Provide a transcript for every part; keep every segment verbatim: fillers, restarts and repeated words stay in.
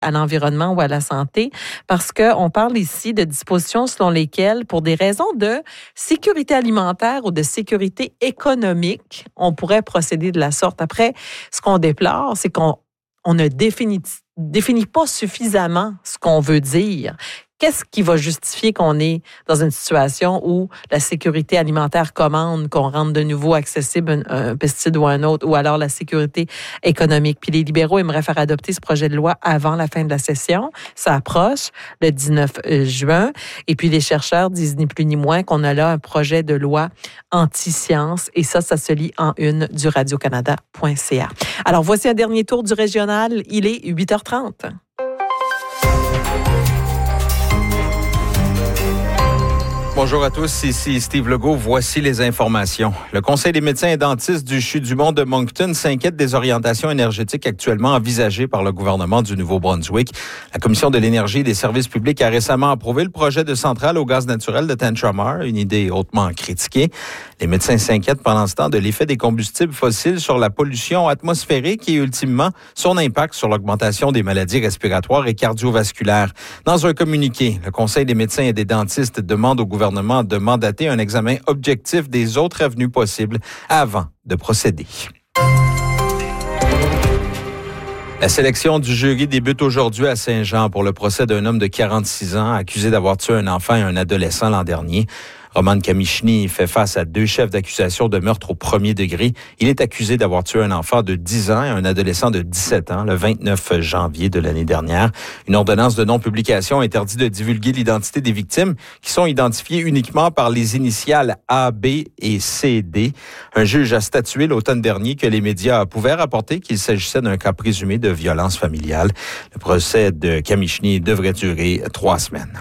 à l'environnement ou à la santé, parce qu'on parle ici de dispositions selon lesquelles, pour des raisons de sécurité alimentaire ou de sécurité économique, on pourrait procéder de la sorte. Après, ce qu'on déplore, c'est qu'on on ne définit, définit pas suffisamment ce qu'on veut dire. Qu'est-ce qui va justifier qu'on est dans une situation où la sécurité alimentaire commande qu'on rende de nouveau accessible un, un pesticide ou un autre, ou alors la sécurité économique? Puis les libéraux aimeraient faire adopter ce projet de loi avant la fin de la session. Ça approche le dix-neuf juin. Et puis les chercheurs disent ni plus ni moins qu'on a là un projet de loi anti-science. Et ça, ça se lit en une du radio canada point c a. Alors voici un dernier tour du régional. Il est huit heures trente. Bonjour à tous, ici Steve Legault. Voici les informations. Le Conseil des médecins et dentistes du C H U du Mont de Moncton s'inquiète des orientations énergétiques actuellement envisagées par le gouvernement du Nouveau-Brunswick. La Commission de l'énergie et des services publics a récemment approuvé le projet de centrale au gaz naturel de Tantramar, une idée hautement critiquée. Les médecins s'inquiètent pendant ce temps de l'effet des combustibles fossiles sur la pollution atmosphérique et ultimement son impact sur l'augmentation des maladies respiratoires et cardiovasculaires. Dans un communiqué, le Conseil des médecins et des dentistes demande au gouvernement de mandater un examen objectif des autres avenues possibles avant de procéder. La sélection du jury débute aujourd'hui à Saint-Jean pour le procès d'un homme de quarante-six ans accusé d'avoir tué un enfant et un adolescent l'an dernier. Roman Kamichny fait face à deux chefs d'accusation de meurtre au premier degré. Il est accusé d'avoir tué un enfant de dix ans et un adolescent de dix-sept ans le vingt-neuf janvier de l'année dernière. Une ordonnance de non-publication interdit de divulguer l'identité des victimes qui sont identifiées uniquement par les initiales A, B et C D. Un juge a statué l'automne dernier que les médias pouvaient rapporter qu'il s'agissait d'un cas présumé de violence familiale. Le procès de Kamichny devrait durer trois semaines.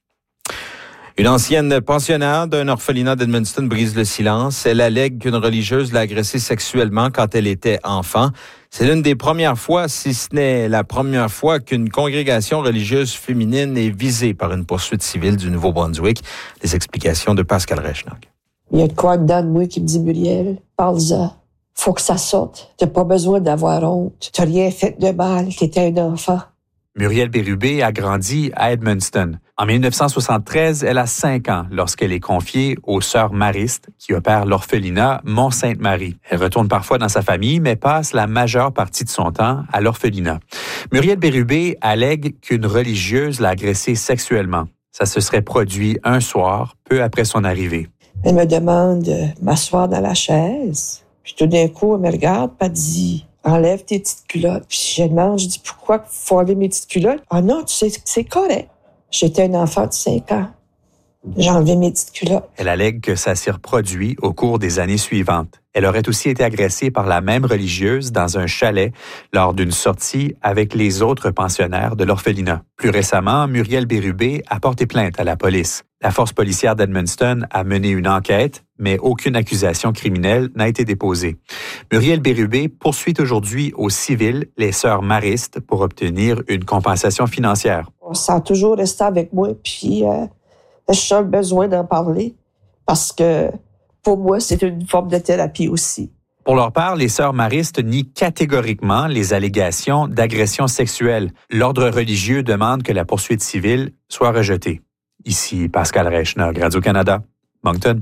Une ancienne pensionnaire d'un orphelinat d'Edmundston brise le silence. Elle allègue qu'une religieuse l'a agressée sexuellement quand elle était enfant. C'est l'une des premières fois, si ce n'est la première fois, qu'une congrégation religieuse féminine est visée par une poursuite civile du Nouveau-Brunswick. Les explications de Pascal Reichenag. Il y a de quoi dedans de moi qui me dit, Muriel, parle-en. Faut que ça sorte. T'as pas besoin d'avoir honte. T'as rien fait de mal. T'étais un enfant. Muriel Bérubé a grandi à Edmundston. En dix-neuf cent soixante-treize, elle a cinq ans lorsqu'elle est confiée aux sœurs maristes qui opèrent l'orphelinat Mont-Sainte-Marie. Elle retourne parfois dans sa famille, mais passe la majeure partie de son temps à l'orphelinat. Muriel Bérubé allègue qu'une religieuse l'a agressée sexuellement. Ça se serait produit un soir, peu après son arrivée. Elle me demande de m'asseoir dans la chaise. Puis tout d'un coup, elle me regarde et elle dit... Enlève tes petites culottes. Puis je demande, je dis, pourquoi il faut enlever mes petites culottes? Ah non, tu sais, c'est correct. J'étais un enfant de cinq ans. J'ai enlevé mes petites culottes. Elle allègue que ça s'est reproduit au cours des années suivantes. Elle aurait aussi été agressée par la même religieuse dans un chalet lors d'une sortie avec les autres pensionnaires de l'orphelinat. Plus récemment, Muriel Bérubé a porté plainte à la police. La force policière d'Edmundston a mené une enquête, mais aucune accusation criminelle n'a été déposée. Muriel Bérubé poursuit aujourd'hui au civil les sœurs maristes pour obtenir une compensation financière. Ça a toujours resté avec moi, puis euh, j'ai besoin d'en parler parce que pour moi, c'est une forme de thérapie aussi. Pour leur part, les sœurs maristes nient catégoriquement les allégations d'agression sexuelle. L'ordre religieux demande que la poursuite civile soit rejetée. Ici Pascal Reichenag, Radio-Canada, Moncton.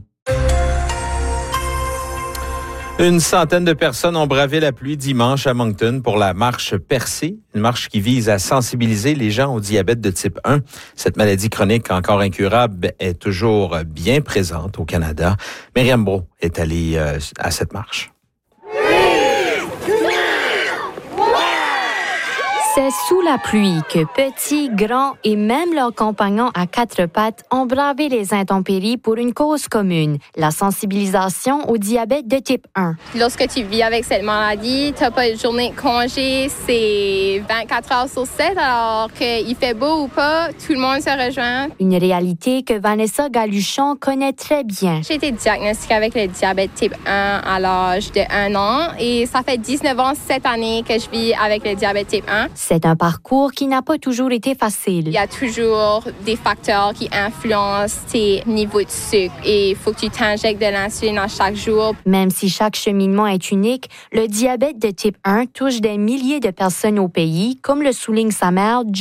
Une centaine de personnes ont bravé la pluie dimanche à Moncton pour la marche Percée, une marche qui vise à sensibiliser les gens au diabète de type un. Cette maladie chronique encore incurable est toujours bien présente au Canada. Myriam Brault est allée euh, à cette marche. C'est sous la pluie que petits, grands et même leurs compagnons à quatre pattes ont bravé les intempéries pour une cause commune, la sensibilisation au diabète de type un. Lorsque tu vis avec cette maladie, tu n'as pas de journée de congé, c'est vingt-quatre heures sur sept, alors qu'il fait beau ou pas, tout le monde se rejoint. Une réalité que Vanessa Galuchon connaît très bien. J'ai été diagnostiquée avec le diabète type un à l'âge de un an et ça fait dix-neuf ans cette année que je vis avec le diabète type un. C'est un parcours qui n'a pas toujours été facile. Il y a toujours des facteurs qui influencent tes niveaux de sucre et il faut que tu t'injectes de l'insuline à chaque jour. Même si chaque cheminement est unique, le diabète de type un touche des milliers de personnes au pays, comme le souligne sa mère,